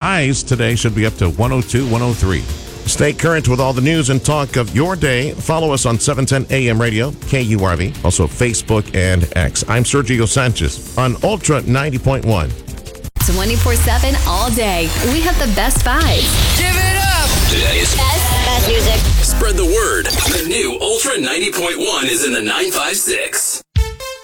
highs today should be up to 102, 103. Stay current with all the news and talk of your day. Follow us on 710 AM Radio, KURV, also Facebook and X. I'm Sergio Sanchez on Ultra 90.1. 24/7 all day. We have the best vibes. Give it up! Today's Best music. Spread the word. The new Ultra 90.1 is in the 956.